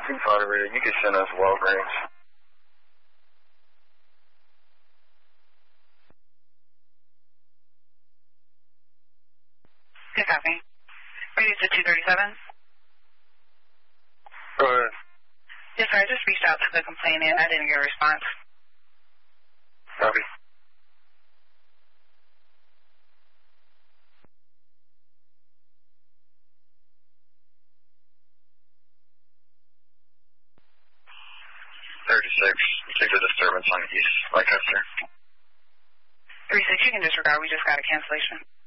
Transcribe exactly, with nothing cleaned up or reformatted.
two five rear, you can send us Walgreens. Good copy. Ready to two thirty-seven? Go ahead. Yes, sir. I just reached out to the complainant. I didn't get a response. Copy. thirty-six, check the disturbance on East Lancaster. thirty-six, you can disregard. We just got a cancellation.